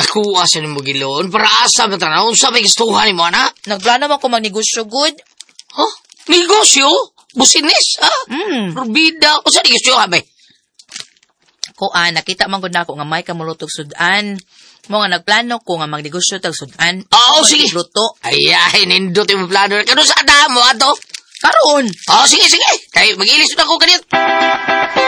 Ako asa ni mo gilon para asa ba tanaw sa may gustuhan nimo ana? Nagplano man ko magnegosyo good. Huh? Negosyo? Business? Ha? Rubida. O sa negosyo ha ba? Kuan, nakita man gud nako nga may kamulutog sudan. Mo nga nagplano ko nga magnegosyo tag sudan. Oo, sige. Luto. Ay, nindot yung plano. Kano sa ada mo ato? Karon. Sige. Kaya mag-ilis na ako kanit.